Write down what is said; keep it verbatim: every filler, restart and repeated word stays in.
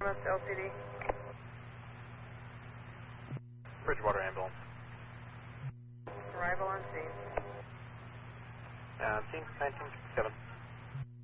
West L T D. Bridgewater ambulance. Arrival on scene. Uh, scene nineteen sixty-seven.